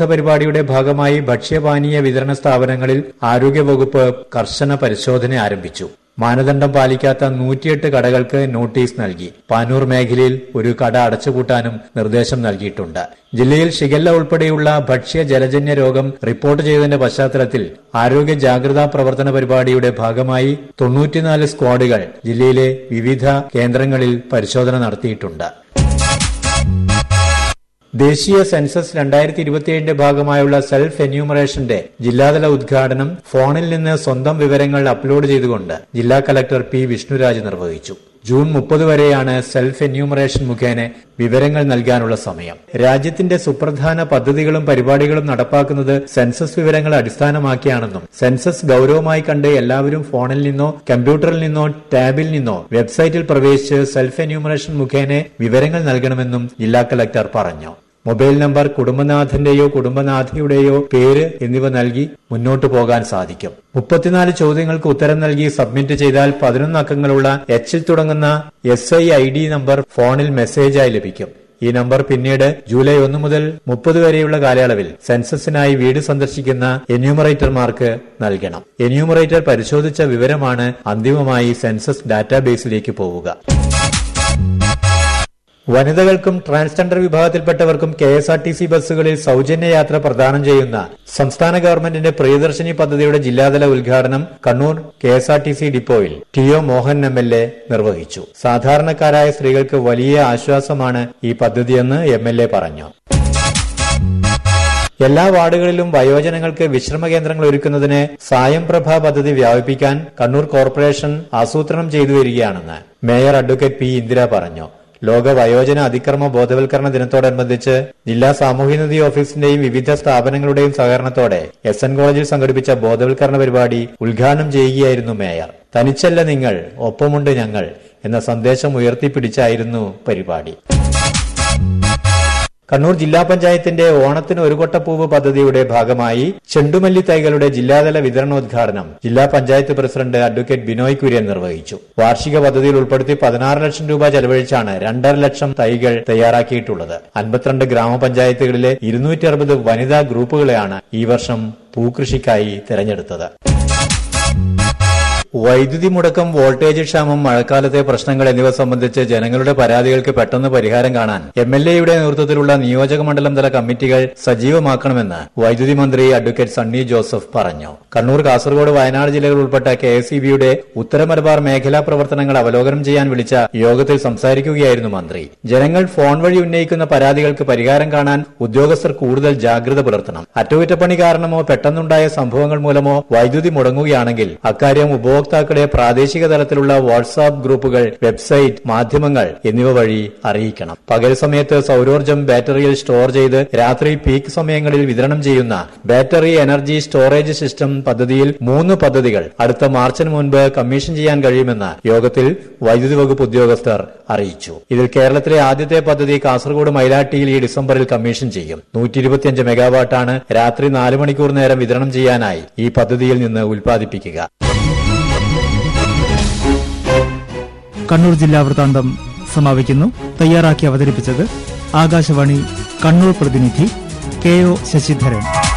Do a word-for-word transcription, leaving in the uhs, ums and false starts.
പരിപാടിയുടെ ഭാഗമായി ഭക്ഷ്യപാനീയ വിതരണ സ്ഥാപനങ്ങളിൽ ആരോഗ്യവകുപ്പ് കർശന പരിശോധന ആരംഭിച്ചു. മാനദണ്ഡം പാലിക്കാത്ത നൂറ്റിയെട്ട് കടകൾക്ക് നോട്ടീസ് നൽകി. പാനൂർ മേഖലയിൽ ഒരു കട അടച്ചുപൂട്ടാനും നിർദ്ദേശം നൽകിയിട്ടുണ്ട്. ജില്ലയിൽ ഷിഗല്ല ഉൾപ്പെടെയുള്ള ഭക്ഷ്യ ജലജന്യ രോഗം റിപ്പോർട്ട് ചെയ്തതിന്റെ പശ്ചാത്തലത്തിൽ ആരോഗ്യ ജാഗ്രതാ പ്രവർത്തന പരിപാടിയുടെ ഭാഗമായി തൊണ്ണൂറ്റിനാല് സ്ക്വാഡുകൾ ജില്ലയിലെ വിവിധ കേന്ദ്രങ്ങളിൽ പരിശോധന നടത്തിയിട്ടുണ്ട്. ദേശീയ സെൻസസ് രണ്ടായിരത്തി ഇരുപത്തിയേഴിന്റെ ഭാഗമായുള്ള സെൽഫ് എന്യൂമറേഷന്റെ ജില്ലാതല ഉദ്ഘാടനം ഫോണിൽ നിന്ന് സ്വന്തം വിവരങ്ങൾ അപ്ലോഡ് ചെയ്തുകൊണ്ട് ജില്ലാ കലക്ടർ പി വിഷ്ണുരാജ് നിർവഹിച്ചു. ജൂൺ മുപ്പത് വരെയാണ് സെൽഫ് എന്യൂമറേഷൻ മുഖേന വിവരങ്ങൾ നൽകാനുള്ള സമയം. രാജ്യത്തിന്റെ സുപ്രധാന പദ്ധതികളും പരിപാടികളും നടപ്പാക്കുന്നത് സെൻസസ് വിവരങ്ങളെ അടിസ്ഥാനമാക്കിയാണെന്നും സെൻസസ് ഗൌരവമായി കണ്ട് എല്ലാവരും ഫോണിൽ നിന്നോ കമ്പ്യൂട്ടറിൽ നിന്നോ ടാബിൽ നിന്നോ വെബ്സൈറ്റിൽ പ്രവേശിച്ച് സെൽഫ് എന്യൂമറേഷൻ മുഖേന വിവരങ്ങൾ നൽകണമെന്നും ജില്ലാ കലക്ടർ പറഞ്ഞു. മൊബൈൽ നമ്പർ, കുടുംബനാഥന്റെയോ കുടുംബനാഥയുടെയോ പേര് എന്നിവ നൽകി മുന്നോട്ടു പോകാൻ സാധിക്കും. മുപ്പത്തിനാല് ചോദ്യങ്ങൾക്ക് ഉത്തരം നൽകി സബ്മിറ്റ് ചെയ്താൽ പതിനൊന്ന് അക്കങ്ങളുള്ള എച്ചിൽ തുടങ്ങുന്ന S I I D number ഫോണിൽ മെസ്സേജായി ലഭിക്കും. ഈ നമ്പർ പിന്നീട് ജൂലൈ ഒന്ന് മുതൽ മുപ്പത് വരെയുള്ള കാലയളവിൽ സെൻസസിനായി വീട് സന്ദർശിക്കുന്ന എന്യൂമറേറ്റർമാർക്ക് നൽകണം. എന്യൂമറേറ്റർ പരിശോധിച്ച വിവരമാണ് അന്തിമമായി സെൻസസ് ഡാറ്റാബേസിലേക്ക് പോവുക. വനിതകൾക്കും transgender വിഭാഗത്തിൽപ്പെട്ടവർക്കും K S R T C ബസ്സുകളിൽ സൌജന്യ യാത്ര പ്രദാനം ചെയ്യുന്ന സംസ്ഥാന ഗവൺമെന്റിന്റെ പ്രിയദർശിനി പദ്ധതിയുടെ ജില്ലാതല ഉദ്ഘാടനം Kannur K S R T C ഡിപ്പോയിൽ T O Mohan M L A നിർവഹിച്ചു. സാധാരണക്കാരായ സ്ത്രീകൾക്ക് വലിയ ആശ്വാസമാണ് ഈ പദ്ധതിയെന്ന് എം എൽ എ പറഞ്ഞു. എല്ലാ വാർഡുകളിലും വയോജനങ്ങൾക്ക് വിശ്രമ കേന്ദ്രങ്ങൾ ഒരുക്കുന്നതിന് സായം പ്രഭ പദ്ധതി വ്യാപിപ്പിക്കാൻ കണ്ണൂർ കോർപ്പറേഷൻ ആസൂത്രണം ചെയ്തു വരികയാണെന്ന് മേയർ അഡ്വക്കേറ്റ് പി ഇന്ദിര പറഞ്ഞു. ലോക വയോജന അതിക്രമ ബോധവൽക്കരണ ദിനത്തോടനുബന്ധിച്ച് ജില്ലാ സാമൂഹ്യനീതി ഓഫീസിന്റെയും വിവിധ സ്ഥാപനങ്ങളുടെയും സഹകരണത്തോടെ എസ് എൻ കോളേജിൽ സംഘടിപ്പിച്ച ബോധവൽക്കരണ പരിപാടി ഉദ്ഘാടനം ചെയ്യുകയായിരുന്നു മേയർ. തനിച്ചല്ല നിങ്ങൾ, ഒപ്പമുണ്ട് ഞങ്ങൾ എന്ന സന്ദേശം ഉയർത്തിപ്പിടിച്ചായിരുന്നു പരിപാടി. കണ്ണൂർ ജില്ലാ പഞ്ചായത്തിന്റെ ഓണത്തിന് ഒരു കൊട്ടപ്പൂവ് പദ്ധതിയുടെ ഭാഗമായി ചെണ്ടുമല്ലി തൈകളുടെ ജില്ലാതല വിതരണോദ്ഘാടനം ജില്ലാ പഞ്ചായത്ത് പ്രസിഡന്റ് അഡ്വക്കേറ്റ് ബിനോയ് കുര്യൻ നിർവഹിച്ചു. വാർഷിക പദ്ധതിയിൽ ഉൾപ്പെടുത്തി പതിനാറ് ലക്ഷം രൂപ ചെലവഴിച്ചാണ് രണ്ടര ലക്ഷം തൈകൾ തയ്യാറാക്കിയിട്ടുള്ളത്. അൻപത്തിരണ്ട് ഗ്രാമപഞ്ചായത്തുകളിലെ ഇരുന്നൂറ്റി അറുപത് വനിതാ ഗ്രൂപ്പുകളെയാണ് ഈ വർഷം പൂക്കൃഷിക്കായി തെരഞ്ഞെടുത്തത്. വൈദ്യുതി മുടക്കം, വോൾട്ടേജ് ക്ഷാമം, മഴക്കാലത്തെ പ്രശ്നങ്ങൾ എന്നിവ സംബന്ധിച്ച് ജനങ്ങളുടെ പരാതികൾക്ക് പെട്ടെന്ന് പരിഹാരം കാണാൻ എം എൽ എയുടെ നേതൃത്വത്തിലുള്ള നിയോജക മണ്ഡലം തല കമ്മിറ്റികൾ സജീവമാക്കണമെന്ന് വൈദ്യുതി മന്ത്രി അഡ്വക്കേറ്റ് സണ്ണി ജോസഫ് പറഞ്ഞു. കണ്ണൂർ, കാസർഗോഡ്, വയനാട് ജില്ലകൾ ഉൾപ്പെട്ട കെ എസ് ഇ ബിയുടെ ഉത്തര മലബാർ മേഖലാ പ്രവർത്തനങ്ങൾ അവലോകനം ചെയ്യാൻ വിളിച്ച യോഗത്തിൽ സംസാരിക്കുകയായിരുന്നു മന്ത്രി. ജനങ്ങൾ ഫോൺ വഴി ഉന്നയിക്കുന്ന പരാതികൾക്ക് പരിഹാരം കാണാൻ ഉദ്യോഗസ്ഥർ കൂടുതൽ ജാഗ്രത പുലർത്തണം. അറ്റകുറ്റപ്പണി കാരണമോ പെട്ടെന്നുണ്ടായ സംഭവങ്ങൾ മൂലമോ വൈദ്യുതി മുടങ്ങുകയാണെങ്കിൽ അക്കാര്യം ഉപഭോക്താക്കൾ ഉപഭോക്താക്കളെ പ്രാദേശിക തലത്തിലുള്ള വാട്സ്ആപ്പ് ഗ്രൂപ്പുകൾ, വെബ്സൈറ്റ്, മാധ്യമങ്ങൾ എന്നിവ വഴി അറിയിക്കണം. പകൽ സമയത്ത് സൌരോർജ്ജം ബാറ്ററിയിൽ സ്റ്റോർ ചെയ്ത് രാത്രി പീക്ക് സമയങ്ങളിൽ വിതരണം ചെയ്യുന്ന ബാറ്ററി എനർജി സ്റ്റോറേജ് സിസ്റ്റം പദ്ധതിയിൽ മൂന്ന് പദ്ധതികൾ അടുത്ത മാർച്ചിന് മുൻപ് കമ്മീഷൻ ചെയ്യാൻ കഴിയുമെന്ന് യോഗത്തിൽ വൈദ്യുതി വകുപ്പ് ഉദ്യോഗസ്ഥർ അറിയിച്ചു. ഇതിൽ കേരളത്തിലെ ആദ്യത്തെ പദ്ധതി കാസർഗോഡ് മൈലാട്ടിയിൽ ഈ ഡിസംബറിൽ കമ്മീഷൻ ചെയ്യും. നൂറ്റി ഇരുപത്തിയഞ്ച് മെഗാവാട്ടാണ് രാത്രി നാല് മണിക്കൂർ നേരം വിതരണം ചെയ്യാനായി ഈ പദ്ധതിയിൽ നിന്ന് ഉൽപ്പാദിപ്പിക്കുക. കണ്ണൂർ ജില്ലാ വൃത്താന്തം സമാപിക്കുന്നു. തയ്യാറാക്കി അവതരിപ്പിച്ചത് ആകാശവാണി കണ്ണൂർ പ്രതിനിധി കെ ഒ ശശിധരൻ.